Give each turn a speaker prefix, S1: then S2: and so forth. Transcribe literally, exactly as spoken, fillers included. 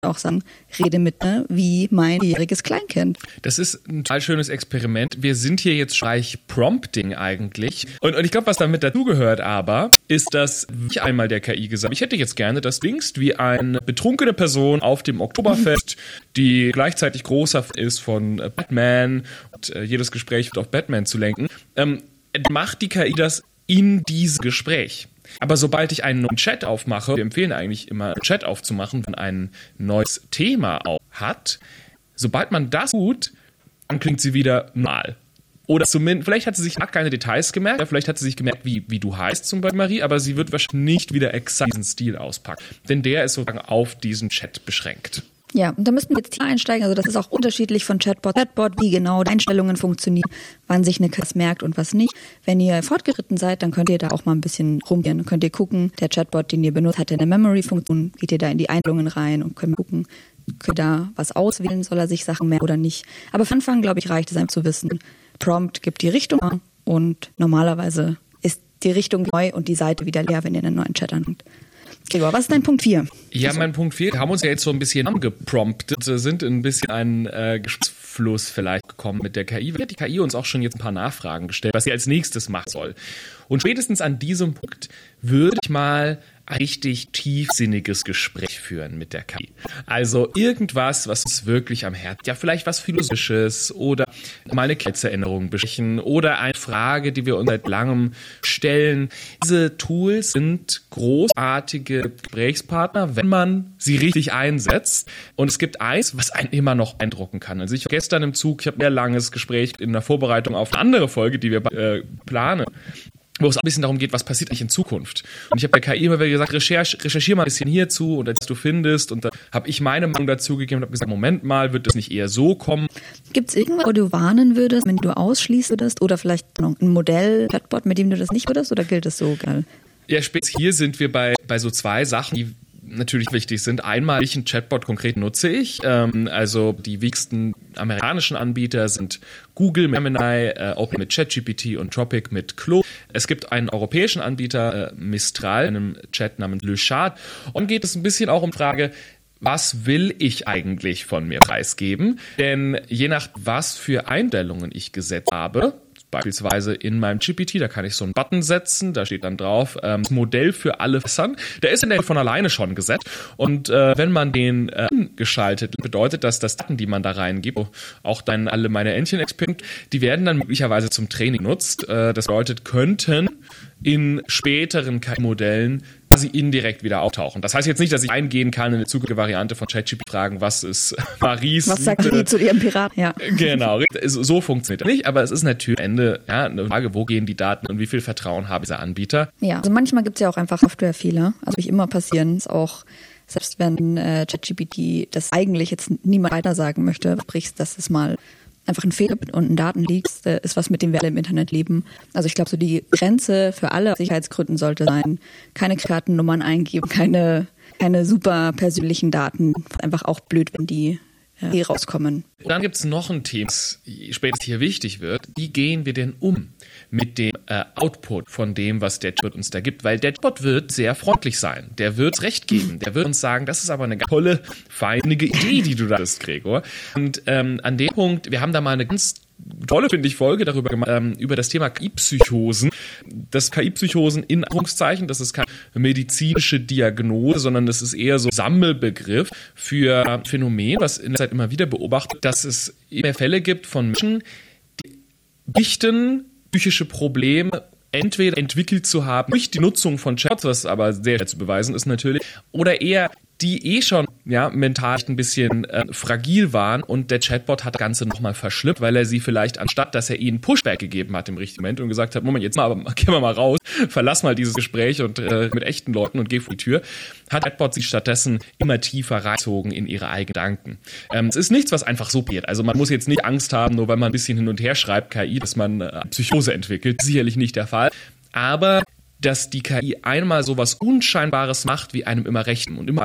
S1: auch sagen, rede mit mir wie mein jähriges Kleinkind.
S2: Das ist ein total schönes Experiment. Wir sind hier jetzt Bereich Prompting eigentlich. Und, und ich glaube, was damit dazugehört aber, ist, dass ich einmal der K I gesagt habe, ich hätte jetzt gerne, dass du klingst wie eine betrunkene Person auf dem Oktoberfest, die gleichzeitig großer ist von Batman und äh, jedes Gespräch wird auf Batman zu lenken. Ähm, macht die K I das in diesem Gespräch. Aber sobald ich einen neuen Chat aufmache, wir empfehlen eigentlich immer, einen Chat aufzumachen, wenn ein neues Thema auch hat, sobald man das tut, dann klingt sie wieder normal. Oder zumindest, vielleicht hat sie sich keine Details gemerkt, vielleicht hat sie sich gemerkt, wie, wie du heißt zum Beispiel, Marie, aber sie wird wahrscheinlich nicht wieder exakt diesen Stil auspacken. Denn der ist sozusagen auf diesen Chat beschränkt.
S1: Ja, und da müssten wir jetzt hier einsteigen. Also das ist auch unterschiedlich von Chatbot zu Chatbot, wie genau die Einstellungen funktionieren, wann sich eine K I merkt und was nicht. Wenn ihr fortgeritten seid, dann könnt ihr da auch mal ein bisschen rumgehen. Dann könnt ihr gucken, der Chatbot, den ihr benutzt, hat eine Memory-Funktion, geht ihr da in die Einstellungen rein und könnt gucken, könnt ihr da was auswählen, soll er sich Sachen merken oder nicht. Aber für Anfang, glaube ich, reicht es einem zu wissen, Prompt gibt die Richtung an und normalerweise ist die Richtung neu und die Seite wieder leer, wenn ihr einen neuen Chat anfängt. Gregor, was ist dein Punkt vier?
S2: Ja, also. Mein Punkt vier, wir haben uns ja jetzt so ein bisschen angepromptet, sind ein bisschen ein äh, Gesprächsfluss vielleicht gekommen mit der K I. Hat die K I uns auch schon jetzt ein paar Nachfragen gestellt, was sie als nächstes machen soll. Und spätestens an diesem Punkt würde ich mal ein richtig tiefsinniges Gespräch führen mit der K I. Also irgendwas, was uns wirklich am Herzen, ja vielleicht was Philosophisches oder mal eine Kindheitserinnerung besprechen oder eine Frage, die wir uns seit langem stellen. Diese Tools sind großartige Gesprächspartner, wenn man sie richtig einsetzt. Und es gibt eins, was einen immer noch beeindrucken kann. Also ich war gestern im Zug, ich habe ein sehr langes Gespräch in der Vorbereitung auf eine andere Folge, die wir äh, planen, wo es ein bisschen darum geht, was passiert eigentlich in Zukunft. Und ich habe der K I immer wieder gesagt, recherch, recherchier mal ein bisschen hierzu und was du findest. Und da habe ich meine Meinung dazu gegeben und habe gesagt, Moment mal, wird das nicht eher so kommen?
S1: Gibt es irgendwas, wo du warnen würdest, wenn du ausschließen würdest? Oder vielleicht noch ein Modell, Chatbot, mit dem du das nicht würdest? Oder gilt das so geil?
S2: Ja, spitz, hier sind wir bei, bei so zwei Sachen, die natürlich wichtig sind. Einmal, welchen Chatbot konkret nutze ich? Ähm, also die wichtigsten amerikanischen Anbieter sind Google, Gemini, äh, Open mit ChatGPT und Tropic mit Claude. Es gibt einen europäischen Anbieter, äh, Mistral, einem Chat namens Le Chat. Und geht es ein bisschen auch um die Frage, was will ich eigentlich von mir preisgeben? Denn je nach was für Einstellungen ich gesetzt habe, beispielsweise in meinem G P T, da kann ich so einen Button setzen, da steht dann drauf, ähm, das Modell für alle Fässern. Der ist in der von alleine schon gesetzt. Und äh, wenn man den äh, geschaltet, bedeutet das, dass Daten, die man da reingibt, auch dann alle meine Entchen-Experten, die werden dann möglicherweise zum Training genutzt. Äh, das bedeutet, könnten in späteren K I-Modellen quasi indirekt wieder auftauchen. Das heißt jetzt nicht, dass ich eingehen kann in eine zukünftige Variante von ChatGPT fragen, was ist Maries...
S1: Was sagt die zu ihrem Piraten? Ja.
S2: Genau, so funktioniert das nicht, aber es ist natürlich am Ende ja, eine Frage, wo gehen die Daten und wie viel Vertrauen haben diese Anbieter?
S1: Ja, also manchmal gibt es ja auch einfach Softwarefehler, also nicht immer passieren, ist auch selbst wenn äh, ChatGPT das eigentlich jetzt niemand weiter sagen möchte, sprichst, dass es mal einfach ein Fehler und ein Datenleak ist was, mit dem wir alle im Internet leben. Also ich glaube, so die Grenze für alle Sicherheitsgründen sollte sein, keine Kartennummern eingeben, keine, keine super persönlichen Daten. Einfach auch blöd, wenn die äh, rauskommen.
S2: Und dann gibt es noch ein Thema, das spätestens hier wichtig wird. Wie gehen wir denn um mit dem äh, Output von dem, was der Chatbot uns da gibt? Weil der Chatbot wird sehr freundlich sein. Der wird Recht geben. Der wird uns sagen, das ist aber eine ganz tolle, feinige Idee, die du da hast, Gregor. Und ähm, an dem Punkt, wir haben da mal eine ganz tolle, finde ich, Folge darüber gemacht, ähm, über das Thema K I-Psychosen. Das K I-Psychosen in Anführungszeichen, das ist keine medizinische Diagnose, sondern das ist eher so ein Sammelbegriff für ein Phänomen, was in der Zeit immer wieder beobachtet, dass es immer Fälle gibt von Menschen, die berichten, psychische Probleme entweder entwickelt zu haben durch die Nutzung von Chats, was aber sehr schwer zu beweisen ist natürlich, oder eher die eh schon ja mental ein bisschen äh, fragil waren und der Chatbot hat das Ganze nochmal verschlimmt, weil er sie vielleicht, anstatt dass er ihnen Pushback gegeben hat im richtigen Moment und gesagt hat, Moment, jetzt mal, aber gehen wir mal raus, verlass mal dieses Gespräch und äh, mit echten Leuten und geh vor die Tür, hat der Chatbot sich stattdessen immer tiefer reingezogen in ihre eigenen Gedanken. Ähm, es ist nichts, was einfach so passiert. Also man muss jetzt nicht Angst haben, nur weil man ein bisschen hin und her schreibt, K I, dass man äh, Psychose entwickelt. Sicherlich nicht der Fall. Aber dass die K I einmal sowas Unscheinbares macht, wie einem immer recht und immer